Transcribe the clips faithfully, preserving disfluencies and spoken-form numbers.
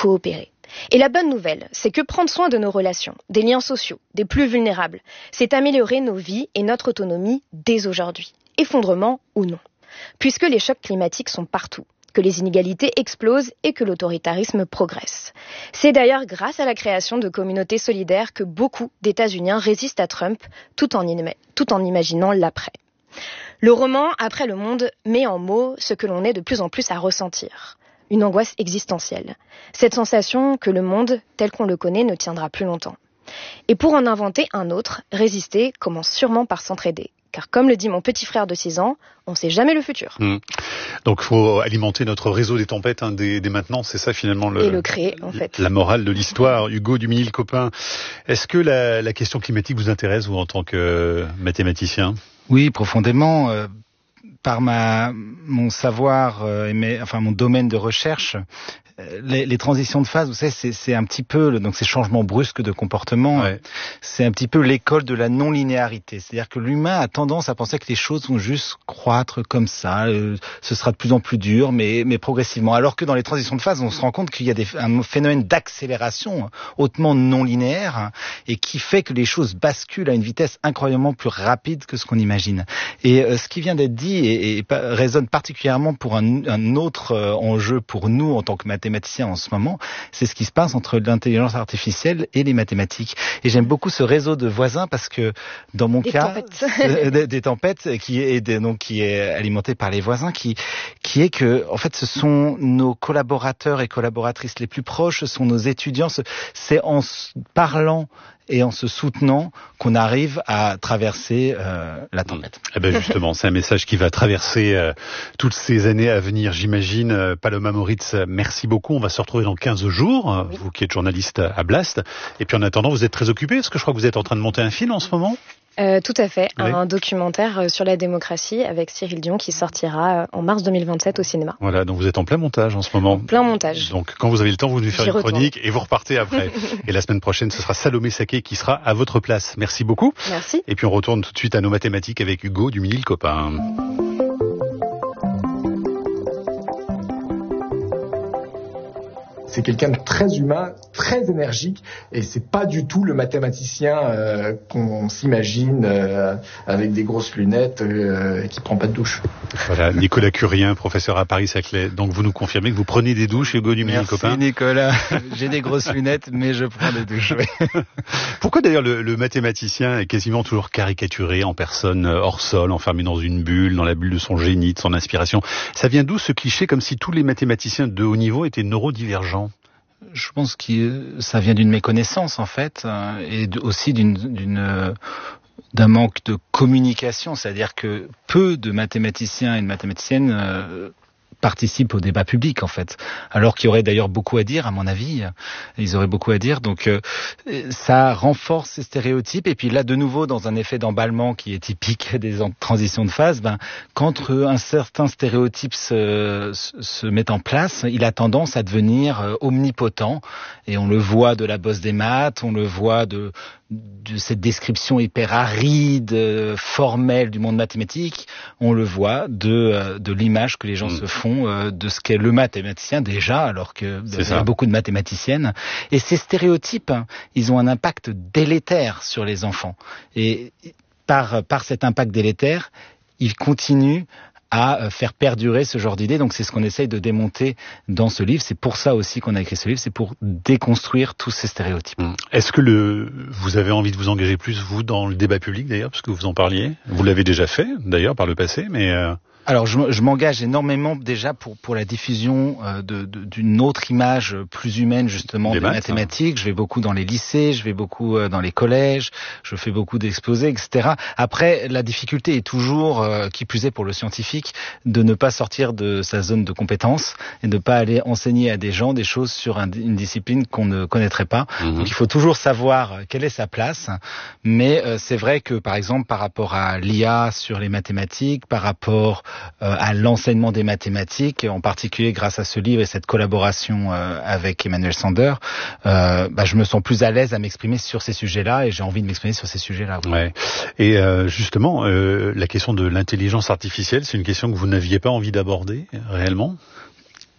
coopérer. Et la bonne nouvelle, c'est que prendre soin de nos relations, des liens sociaux, des plus vulnérables, c'est améliorer nos vies et notre autonomie dès aujourd'hui. Effondrement ou non. Puisque les chocs climatiques sont partout, que les inégalités explosent et que l'autoritarisme progresse. C'est d'ailleurs grâce à la création de communautés solidaires que beaucoup d'États-Uniens résistent à Trump tout en, im- tout en imaginant l'après. Le roman « Après le monde » met en mots ce que l'on est de plus en plus à ressentir. Une angoisse existentielle. Cette sensation que le monde, tel qu'on le connaît, ne tiendra plus longtemps. Et pour en inventer un autre, résister commence sûrement par s'entraider. Car comme le dit mon petit frère de six ans, on ne sait jamais le futur. Mmh. Donc il faut alimenter notre réseau des tempêtes hein, dès, dès maintenant, c'est ça finalement le, et le créer en fait. La morale de l'histoire. Hugo Dumesnil-Copin, est-ce que la, la question climatique vous intéresse, vous, en tant que mathématicien ? Oui, profondément. Euh, par ma, mon savoir euh, et mes, enfin mon domaine de recherche, Les, les transitions de phase, vous savez, c'est, c'est un petit peu le, donc ces changements brusques de comportement. Ouais. C'est un petit peu l'école de la non-linéarité. C'est-à-dire que l'humain a tendance à penser que les choses vont juste croître comme ça. Euh, ce sera de plus en plus dur, mais, mais progressivement. Alors que dans les transitions de phase, on se rend compte qu'il y a des, un phénomène d'accélération hautement non linéaire et qui fait que les choses basculent à une vitesse incroyablement plus rapide que ce qu'on imagine. Et euh, ce qui vient d'être dit et, et résonne particulièrement pour un, un autre euh, enjeu pour nous en tant que mathématiciens en ce moment, c'est ce qui se passe entre l'intelligence artificielle et les mathématiques. Et j'aime beaucoup ce réseau de voisins parce que dans mon des cas, tempêtes. euh, des, des tempêtes qui est des, donc qui est alimenté par les voisins, qui qui est que en fait ce sont nos collaborateurs et collaboratrices les plus proches, ce sont nos étudiants. C'est en parlant et en se soutenant qu'on arrive à traverser euh, la tempête. Eh ben justement, c'est un message qui va traverser euh, toutes ces années à venir, j'imagine. Euh, Paloma Moritz, merci beaucoup. On va se retrouver dans quinze jours, euh, oui. Vous qui êtes journaliste à Blast. Et puis en attendant, vous êtes très occupé, parce que je crois que vous êtes en train de monter un film en ce moment. Euh, tout à fait, oui. Un documentaire sur la démocratie avec Cyril Dion qui sortira en mars deux mille vingt-sept au cinéma. Voilà, donc vous êtes en plein montage en ce moment. Plein montage. Donc quand vous avez le temps, vous venez faire J'y une retourne. chronique et vous repartez après. Et la semaine prochaine, ce sera Salomé Saké qui sera à votre place. Merci beaucoup. Merci. Et puis on retourne tout de suite à nos mathématiques avec Hugo Dumesnil-Copin. C'est quelqu'un de très humain, très énergique, et c'est pas du tout le mathématicien euh, qu'on s'imagine euh, avec des grosses lunettes euh, et qui prend pas de douche. Voilà, Nicolas Curien, professeur à Paris-Saclay. Donc vous nous confirmez que vous prenez des douches, Hugo Dumesnil-Copin ? Merci Nicolas, j'ai des grosses lunettes, mais je prends des douches. Oui. Pourquoi d'ailleurs le, le mathématicien est quasiment toujours caricaturé en personne hors sol, enfermé dans une bulle, dans la bulle de son génie, de son inspiration ? Ça vient d'où ce cliché, comme si tous les mathématiciens de haut niveau étaient neurodivergents ? Je pense que ça vient d'une méconnaissance en fait, et aussi d'une, d'une d'un manque de communication, c'est-à-dire que peu de mathématiciens et de mathématiciennes euh, participent au débat public en fait, alors qu'il y aurait d'ailleurs beaucoup à dire à mon avis, ils auraient beaucoup à dire, donc euh, ça renforce ces stéréotypes, et puis là de nouveau dans un effet d'emballement qui est typique des transitions de phase, ben, quand un certain stéréotype se, se met en place, il a tendance à devenir omnipotent, et on le voit de la bosse des maths, on le voit de de cette description hyper aride, euh, formelle du monde mathématique, on le voit de euh, de l'image que les gens mmh. se font euh, de ce qu'est le mathématicien déjà, alors que il y a beaucoup de mathématiciennes. Et ces stéréotypes, hein, ils ont un impact délétère sur les enfants. Et par par cet impact délétère, ils continuent à faire perdurer ce genre d'idées. Donc c'est ce qu'on essaye de démonter dans ce livre. C'est pour ça aussi qu'on a écrit ce livre, c'est pour déconstruire tous ces stéréotypes. Est-ce que le, vous avez envie de vous engager plus, vous, dans le débat public d'ailleurs, parce que vous en parliez ? Vous l'avez déjà fait d'ailleurs par le passé, mais... Euh... Alors je, je m'engage énormément déjà pour pour la diffusion euh, de, de d'une autre image plus humaine justement des, des maths, mathématiques. Hein. Je vais beaucoup dans les lycées, je vais beaucoup euh, dans les collèges, je fais beaucoup d'exposés, et cetera. Après, la difficulté est toujours, euh, qui plus est pour le scientifique, de ne pas sortir de sa zone de compétence et de ne pas aller enseigner à des gens des choses sur un, une discipline qu'on ne connaîtrait pas. Mmh. Donc il faut toujours savoir quelle est sa place. Mais euh, c'est vrai que par exemple par rapport à l'I A sur les mathématiques, par rapport Euh, à l'enseignement des mathématiques, en particulier grâce à ce livre et cette collaboration euh, avec Emmanuel Sander, euh, bah, je me sens plus à l'aise à m'exprimer sur ces sujets-là et j'ai envie de m'exprimer sur ces sujets-là. Oui. Ouais. Et euh, justement, euh, la question de l'intelligence artificielle, c'est une question que vous n'aviez pas envie d'aborder réellement ?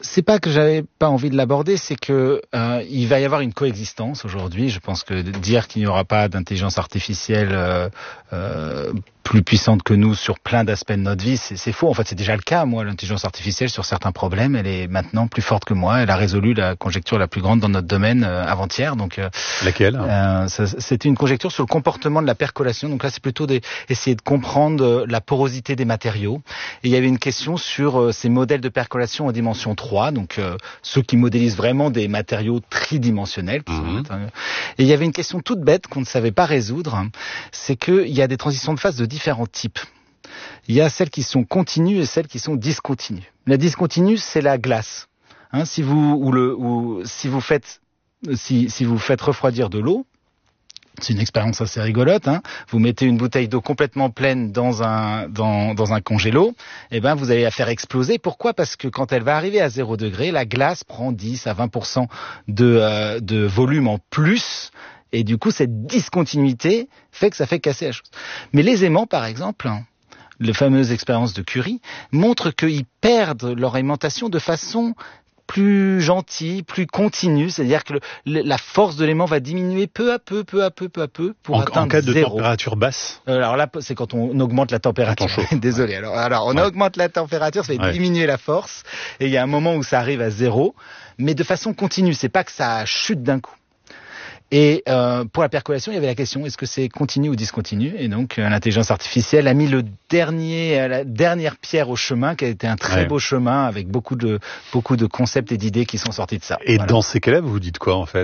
C'est pas que j'avais pas envie de l'aborder, c'est que euh, il va y avoir une coexistence aujourd'hui. Je pense que dire qu'il n'y aura pas d'intelligence artificielle euh, euh, plus puissante que nous sur plein d'aspects de notre vie, c'est, c'est faux. En fait, c'est déjà le cas. Moi, l'intelligence artificielle, sur certains problèmes, elle est maintenant plus forte que moi. Elle a résolu la conjecture la plus grande dans notre domaine euh, avant-hier. Donc, euh, laquelle euh, ça, c'était une conjecture sur le comportement de la percolation. Donc là, c'est plutôt des, essayer de comprendre euh, la porosité des matériaux. Et il y avait une question sur euh, ces modèles de percolation en dimension trois, donc euh, ceux qui modélisent vraiment des matériaux tridimensionnels. Qui mmh. sont, et il y avait une question toute bête qu'on ne savait pas résoudre. C'est qu'il y a des transitions de phase de différents types. Il y a celles qui sont continues et celles qui sont discontinues. La discontinue, c'est la glace. Hein, si vous ou le ou si vous faites si si vous faites refroidir de l'eau, c'est une expérience assez rigolote. Hein, vous mettez une bouteille d'eau complètement pleine dans un dans dans un congélo, et ben vous allez la faire exploser. Pourquoi ? Parce que quand elle va arriver à zéro degré, la glace prend dix à vingt pour cent de euh, de volume en plus. Et du coup, cette discontinuité fait que ça fait casser la chose. Mais les aimants, par exemple, les fameuses expériences de Curie, montrent qu'ils perdent leur aimantation de façon plus gentille, plus continue. C'est-à-dire que le, le, la force de l'aimant va diminuer peu à peu, peu à peu, peu à peu, pour en, atteindre en cas de zéro. Température basse. Alors là, c'est quand on augmente la température. Désolé. Alors, alors on ouais. augmente la température, ça va ouais. diminuer la force. Et il y a un moment où ça arrive à zéro, mais de façon continue. C'est pas que ça chute d'un coup. Et euh, pour la percolation, il y avait la question, est-ce que c'est continu ou discontinu ? Et donc, euh, l'intelligence artificielle a mis le dernier, euh, la dernière pierre au chemin, qui a été un très ouais. beau chemin, avec beaucoup de, beaucoup de concepts et d'idées qui sont sortis de ça. Et voilà. Dans ces cas-là, vous vous dites quoi, en fait ?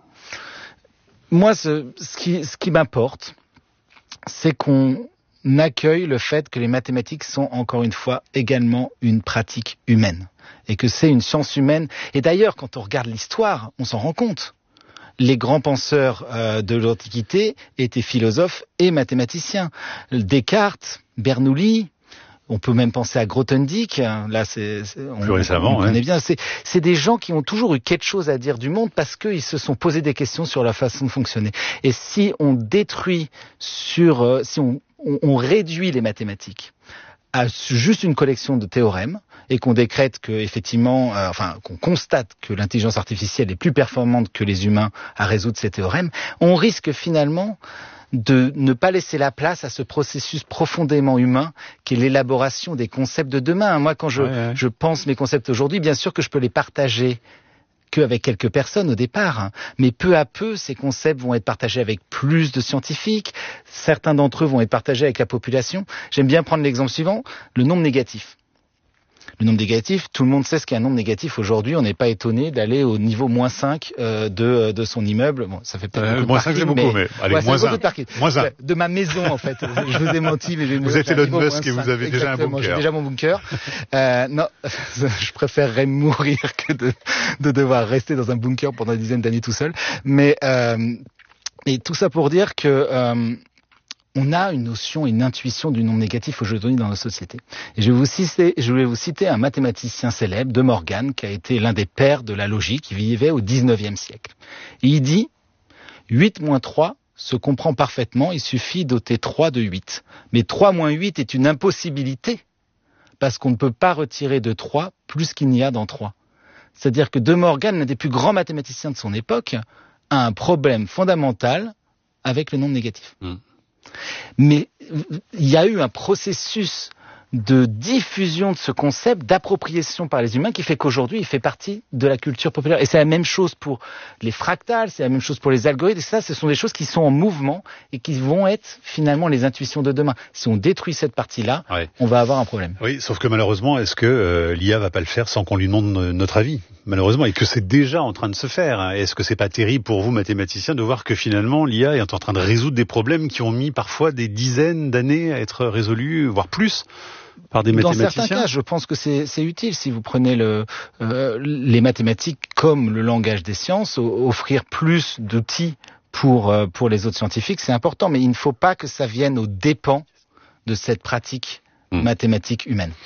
Moi, ce, ce, qui, ce qui m'importe, c'est qu'on accueille le fait que les mathématiques sont, encore une fois, également une pratique humaine. Et que c'est une science humaine. Et d'ailleurs, quand on regarde l'histoire, on s'en rend compte. Les grands penseurs euh, de l'Antiquité étaient philosophes et mathématiciens. Descartes, Bernoulli, on peut même penser à Grothendieck. Là, c'est, c'est on, plus récemment, on connaît ouais. bien. C'est, c'est des gens qui ont toujours eu quelque chose à dire du monde parce qu'ils se sont posé des questions sur la façon de fonctionner. Et si on détruit sur, euh, si on, on, on réduit les mathématiques à juste une collection de théorèmes et qu'on décrète que effectivement, euh, enfin qu'on constate que l'intelligence artificielle est plus performante que les humains à résoudre ces théorèmes, on risque finalement de ne pas laisser la place à ce processus profondément humain qui est l'élaboration des concepts de demain. Moi, quand je, ouais, ouais. je pense mes concepts aujourd'hui, bien sûr que je peux les partager qu'avec quelques personnes au départ, hein. Mais peu à peu, ces concepts vont être partagés avec plus de scientifiques. Certains d'entre eux vont être partagés avec la population. J'aime bien prendre l'exemple suivant, le nombre négatif. Le nombre négatif, tout le monde sait ce qu'est un nombre négatif aujourd'hui. On n'est pas étonné d'aller au niveau moins cinq euh, de, de son immeuble. Bon, ça fait peut-être euh, beaucoup moins de parking, cinq, j'ai beaucoup, mais, mais allez, ouais, moins un. Moins un. De ma maison, en fait. Je vous ai menti, mais j'ai une Vous êtes Elon Musk et vous avez déjà un bunker. J'ai déjà mon bunker. euh, non, je préférerais mourir que de, de devoir rester dans un bunker pendant une dizaine d'années tout seul. Mais euh, et tout ça pour dire que euh, on a une notion, une intuition du nombre négatif aujourd'hui dans nos sociétés. Et je vais vous citer, je vais vous citer un mathématicien célèbre, De Morgan, qui a été l'un des pères de la logique, qui vivait au dix-neuvième siècle. Et il dit, huit moins trois se comprend parfaitement, il suffit d'ôter trois de huit. Mais trois moins huit est une impossibilité, parce qu'on ne peut pas retirer de trois plus qu'il n'y a dans trois. C'est-à-dire que De Morgan, l'un des plus grands mathématiciens de son époque, a un problème fondamental avec le nombre négatif. Mmh. Mais il y a eu un processus de diffusion de ce concept, d'appropriation par les humains, qui fait qu'aujourd'hui, il fait partie de la culture populaire. Et c'est la même chose pour les fractales, c'est la même chose pour les algorithmes. Et ça, ce sont des choses qui sont en mouvement et qui vont être finalement les intuitions de demain. Si on détruit cette partie-là, ouais. on va avoir un problème. Oui, sauf que malheureusement, est-ce que euh, l'I A va pas le faire sans qu'on lui demande notre avis ? Malheureusement, et que c'est déjà en train de se faire. Est-ce que c'est pas terrible pour vous, mathématiciens, de voir que finalement l'I A est en train de résoudre des problèmes qui ont mis parfois des dizaines d'années à être résolus, voire plus, par des Dans mathématiciens ? Dans certains cas, je pense que c'est, c'est utile. Si vous prenez le, euh, les mathématiques comme le langage des sciences, offrir plus d'outils pour, euh, pour les autres scientifiques, c'est important. Mais il ne faut pas que ça vienne aux dépens de cette pratique mmh. mathématique humaine.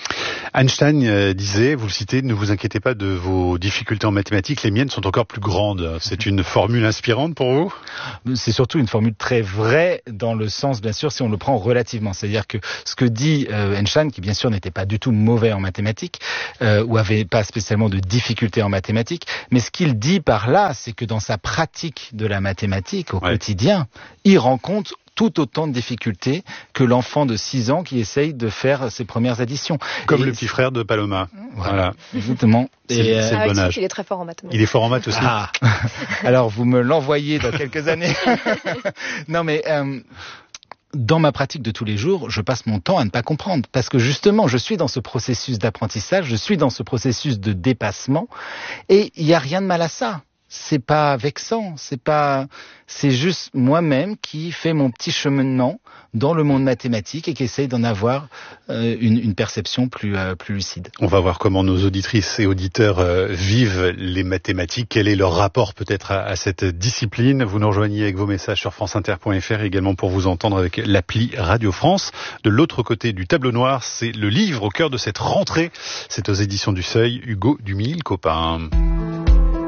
Einstein euh, disait, vous le citez, ne vous inquiétez pas de vos difficultés en mathématiques, les miennes sont encore plus grandes. C'est une formule inspirante pour vous ? C'est surtout une formule très vraie dans le sens, bien sûr, si on le prend relativement. C'est-à-dire que ce que dit euh, Einstein, qui bien sûr n'était pas du tout mauvais en mathématiques, euh, ou avait pas spécialement de difficultés en mathématiques, mais ce qu'il dit par là, c'est que dans sa pratique de la mathématique au ouais. quotidien, il rencontre tout autant de difficultés que l'enfant de six ans qui essaye de faire ses premières additions. Comme et le petit frère de Paloma. Voilà. voilà. Exactement. C'est, et c'est euh... le bon âge. Il est très fort en mathématiques. Il est fort en maths aussi. Ah. Alors vous me l'envoyez dans quelques années. Non mais... Euh... Dans ma pratique de tous les jours, je passe mon temps à ne pas comprendre parce que justement, je suis dans ce processus d'apprentissage, je suis dans ce processus de dépassement et il n'y a rien de mal à ça. C'est pas vexant, c'est pas, c'est juste moi-même qui fais mon petit cheminement dans le monde mathématique et qui essaye d'en avoir euh, une, une perception plus, euh, plus lucide. On va voir comment nos auditrices et auditeurs euh, vivent les mathématiques. Quel est leur rapport peut-être à, à cette discipline ? Vous nous rejoignez avec vos messages sur franceinter point f r et également pour vous entendre avec l'appli Radio France. De l'autre côté du tableau noir, c'est le livre au cœur de cette rentrée. C'est aux éditions du Seuil, Hugo Duminil, copain.